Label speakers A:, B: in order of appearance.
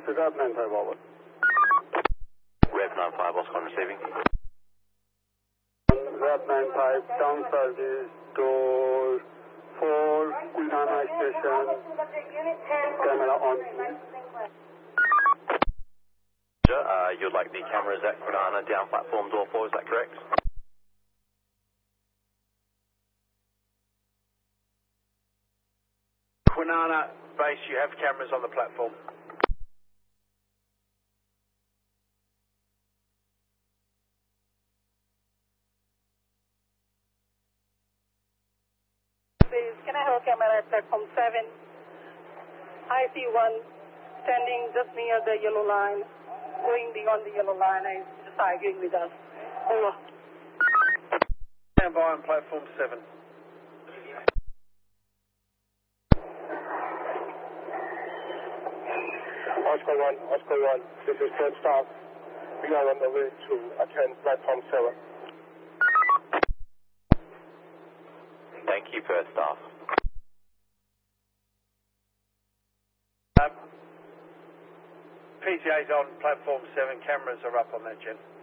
A: Rev 95 over.
B: Rev 95, Oscar receiving.
A: Rev 95, down service to 4 Kulnana station, camera on.
B: You'd like the cameras at Kwinana down platform door 4, is that correct?
C: Kwinana base, you have cameras on the platform.
D: Please, can I have a camera at platform 7? I see one standing just near the yellow line, going beyond the yellow line and just arguing with us. Over.
C: Stand by on platform 7.
A: Oscar 1, this is third staff. We are on the way to attend platform 7.
B: Thank you, first staff.
C: PTA's on platform 7, cameras are up on that jet.